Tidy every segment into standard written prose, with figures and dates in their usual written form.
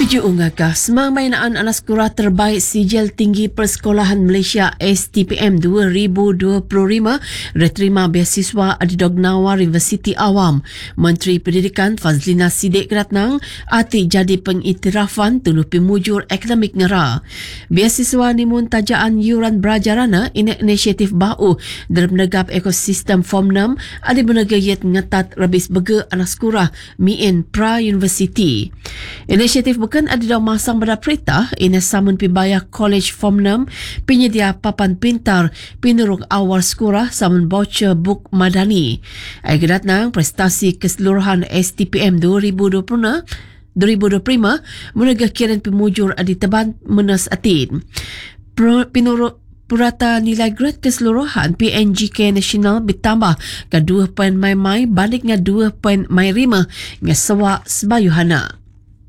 Tujuh unggaga semang mainaan anak sekolah terbaik sijil tinggi Persekolahan Malaysia STPM 2025 diterima beasiswa Adidog Nawar Universiti Awam. Menteri Pendidikan Fazlina Siddiq Ratnang ati jadi pengiktirafan tulu pimujur akademik ngera. Beasiswa nimun tajaan yuran berajarana inisiatif bau dalam menegap ekosistem Form 6 ada menegayat ngetat rabis bega anak sekolah Mien Pra University. Inisiatif bukan ada dalam masang pada perintah ini samun pibaya College Form 6 penyedia papan pintar pinurung awal sekolah samun voucher book madani. Agak nang prestasi keseluruhan STPM 2025 menegak kiran pemujur adi teban menas atin. Pinurung purata nilai grade keseluruhan PNGK Nasional bertambah ke 2 poin mai balik dengan 2 poin mai 5 dengan sewa sebayuhana.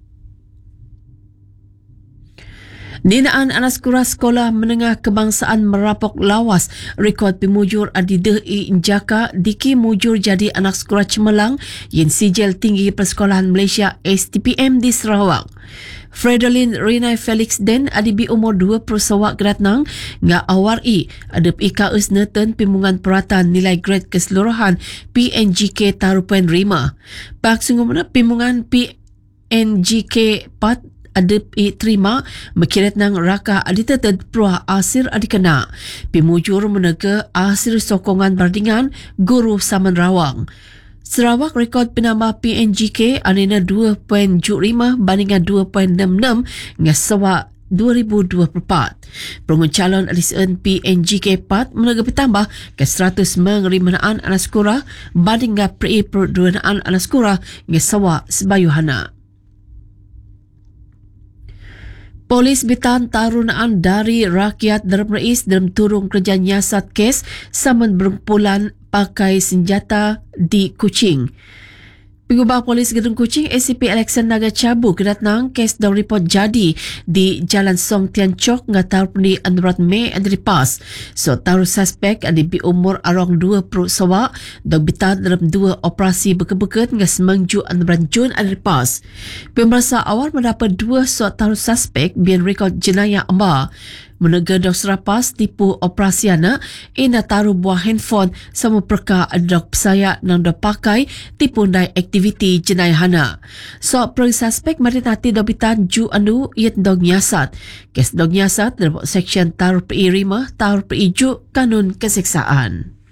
Ninaan anak sekolah menengah kebangsaan merapok lawas rekod pemujur adideh injaka diki mujur jadi anak sekolah cemerlang yang sijil tinggi Persekolahan Malaysia STPM di Sarawak. Fredolin Rinai Felix Den adibi umur 20 sawak geratnang nga awari adep ika usneten pimungan peratan nilai grade keseluruhan PNGK tarupan 5. Pak sungguh pimungan PNGK 4 adep terima mekirat nang raka aditeted pruah asir adikena pimujur menega asir sokongan bardingan guru Saman Rawang. Sarawak rekod penambah PNGK anina 2.75 bandingan 2.66 nga sewa 2024. Perungun calon alisan PNGK 4 menega bertambah ke 100 mengerimanaan anak sekolah banding nga perduanaan anak sekolah nga sewa sebayuhana. Polis bitan tarunaan dari rakyat dalam rais dalam turung kerja nyiasat kes saman berkumpulan pakai senjata di Kuching. Pengubah Polis Gedung Kuching ACP Alexander Naga Cabu kedatang kes dalam report jadi di Jalan Song Tian Chok ngatar pendi Andrat Mei Andri Pas. So taruh suspek ada di umur arong 20 sawa dan bitan dalam 2 operasi berkebeket nga semangju Andrat Jun Andri Pas. Pemerasa awal mendapat 2 taruh suspek bian rekod jenayah amba. Menega dok serapas tipu operasiana ina taruh buah handphone sama perka dok pesaya nang dok pakai tipu ndai aktiviti jenayahana. So perang suspek mari tati dobitan ju anu iat dok nyasat. Kes dok nyasat dalam seksyen taruh PI 5 taruh PI ju kanun keseksaan.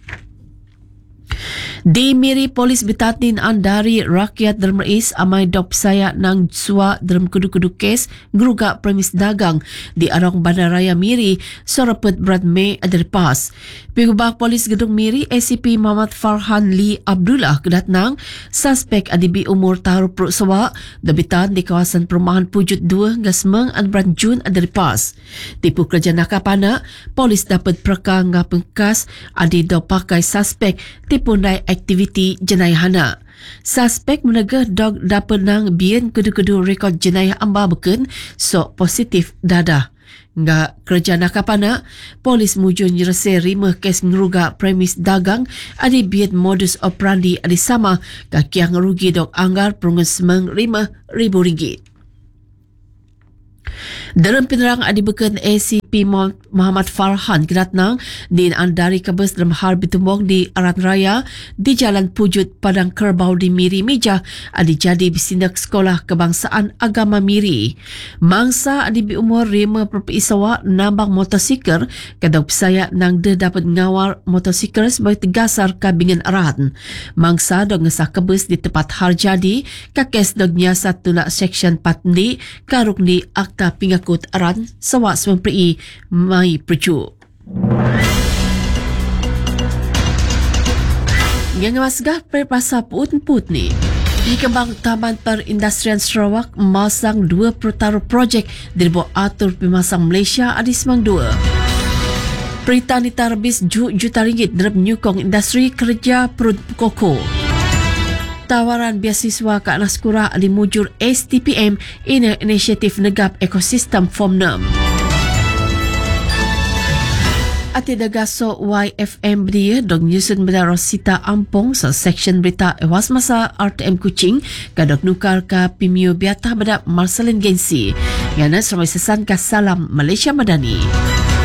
Di miri polis bitatin dari rakyat dalam rais amai dok saya nang sua dalam kudu-kudu kes geruga premis dagang di arong bandaraya miri sorapet berat Mei adar pas. Pengubah polis gedung miri ACP Muhammad Farhan Lee Abdullah kedatnang suspek adibi umur taruh perut sawa dabitan di kawasan perumahan Pujut 2 Gasmeng Anbran Jun adar pas. Tipu kerja nakapana polis dapat perka ngapengkas adi dok pakai suspek tipu ndai aktiviti jenayahana. Suspek menegah dog dapat nang bian kedu-kedu rekod jenayah amba beken sok positif dadah. Nga kerja nakapana, polis mujun nyerese 5 kes ngeruga premis dagang adi bian modus operandi adi sama kakiang rugi dok anggar perungan semang RM5,000. Dalam penerang adibeken ACP Muhammad Farhan kedatnang din andari kabes dalam hal bitumbong di Arat Raya di Jalan Pujut Padang Kerbau di Miri Mija adi jadi bisindak sekolah kebangsaan agama Miri. Mangsa adi umur 5 perpisawa nambang motosikal kadang pesaya nang de dapat ngawal motosikal sebagai tegasar kabingan Arat. Mangsa dog ngesah kabes di tempat hal jadi kakes dog nyasat tulak seksyen 4 ni karuk ni akta pingakut Aran sawak semempri mai percu. Yang masgah perpasa put ni. Di kembang Taman Perindustrian Sarawak masang 2 taruh projek dari bawah atur pemasang Malaysia adi semang 2. Perintah ni tarbis juta ringgit dalam nyukong industri kerja perut koko. Tawaran beasiswa ke anak sekolah di mujur STPM ini inisiatif negap ekosistem Form 6. Ati dagaso YFM dia dong nyusun benda Rosita Ampong sa section berita ewas masa RTM Kuching kadok nukar ka Pimio Biatah benda Marcelin Gensi. Ngana seramai sesan ka Salam Malaysia Madani.